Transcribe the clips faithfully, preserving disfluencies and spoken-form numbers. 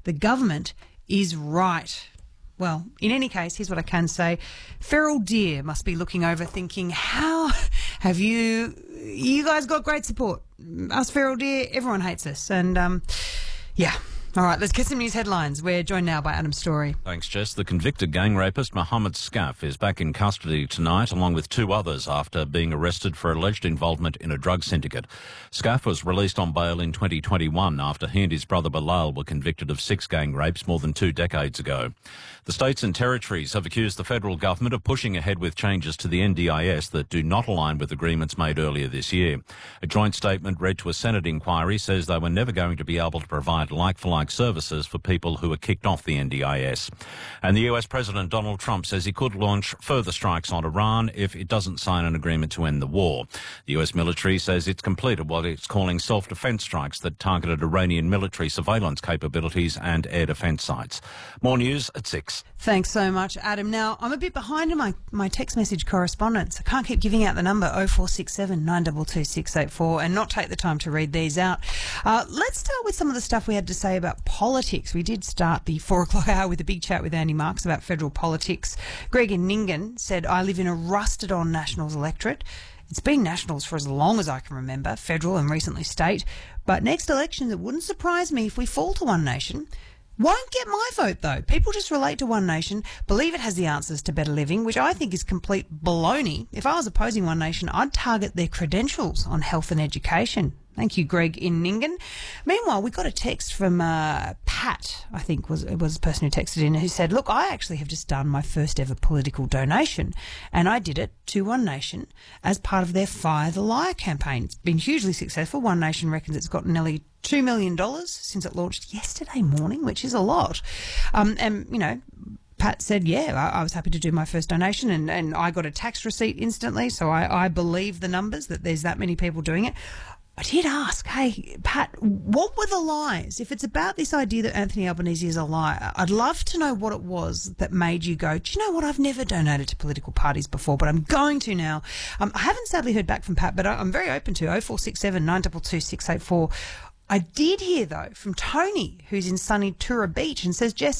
the government is right. Well, in any case, here's what I can say. Feral Deer must be looking over thinking, how have you... You guys got great support. Us Feral Deer, everyone hates us. And, um, yeah... All right, let's get some news headlines. We're joined now by Adam Story. Thanks, Jess. The convicted gang rapist Mohammed Skaff is back in custody tonight, along with two others, after being arrested for alleged involvement in a drug syndicate. Skaff was released on bail in twenty twenty-one after he and his brother Bilal were convicted of six gang rapes more than two decades ago. The states and territories have accused the federal government of pushing ahead with changes to the N D I S that do not align with agreements made earlier this year. A joint statement read to a Senate inquiry says they were never going to be able to provide like-for-like services for people who were kicked off the N D I S. And the U S President Donald Trump says he could launch further strikes on Iran if it doesn't sign an agreement to end the war. The U S military says it's completed what it's calling self-defense strikes that targeted Iranian military surveillance capabilities and air defense sites. More news at six. Thanks so much, Adam. Now, I'm a bit behind in my, my text message correspondence. I can't keep giving out the number oh four six seven, nine two two, six eight four and not take the time to read these out. Uh, let's start with some of the stuff we had to say about politics. We did start the four o'clock hour with a big chat with Andy Marks about federal politics. Greg in Nyngan said, I live in a rusted-on Nationals electorate. It's been Nationals for as long as I can remember, federal and recently state. But next election, it wouldn't surprise me if we fall to One Nation. Won't get my vote, though. People just relate to One Nation, believe it has the answers to better living, which I think is complete baloney. If I was opposing One Nation, I'd target their credentials on health and education. Thank you, Greg in Nyngan. Meanwhile, we got a text from uh, Pat, I think was was the person who texted in, who said, look, I actually have just done my first ever political donation, and I did it to One Nation as part of their Fire the Liar campaign. It's been hugely successful. One Nation reckons it's got nearly two million dollars since it launched yesterday morning, which is a lot. Um, and, you know... Pat said, yeah, I, I was happy to do my first donation, and, and I got a tax receipt instantly, so I, I believe the numbers that there's that many people doing it. I did ask, hey, Pat, what were the lies? If it's about this idea that Anthony Albanese is a liar, I'd love to know what it was that made you go, do you know what, I've never donated to political parties before, but I'm going to now. Um, I haven't sadly heard back from Pat, but I, I'm very open to oh four six seven, nine two two, six eight four. I did hear, though, from Tony, who's in sunny Tura Beach, and says, Jess,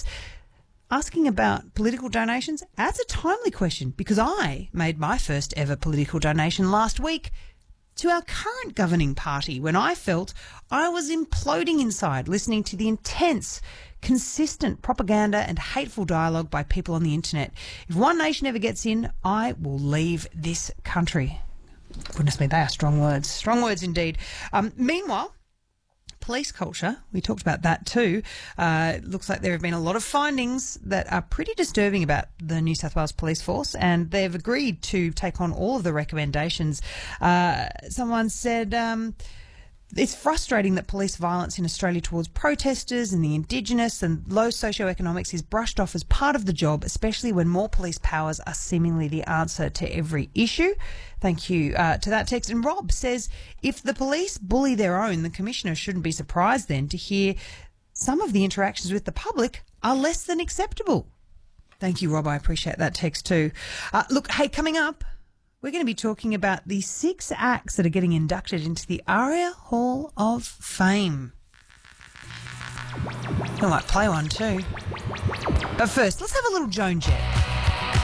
asking about political donations, that's a timely question because I made my first ever political donation last week to our current governing party when I felt I was imploding inside listening to the intense, consistent propaganda and hateful dialogue by people on the internet. If One Nation ever gets in, I will leave this country. Goodness me, they are strong words. Strong words indeed. Um, meanwhile, police culture, we talked about that too. Uh, it looks like there have been a lot of findings that are pretty disturbing about the New South Wales Police Force, and they've agreed to take on all of the recommendations. Uh, someone said... Um, It's frustrating that police violence in Australia towards protesters and the Indigenous and low socioeconomics is brushed off as part of the job, especially when more police powers are seemingly the answer to every issue. Thank you uh, to that text. And Rob says, if the police bully their own, the Commissioner shouldn't be surprised then to hear some of the interactions with the public are less than acceptable. Thank you, Rob. I appreciate that text too. Uh, look, hey, coming up, we're going to be talking about the six acts that are getting inducted into the ARIA Hall of Fame. I might play one too. But first, let's have a little Joan Jett.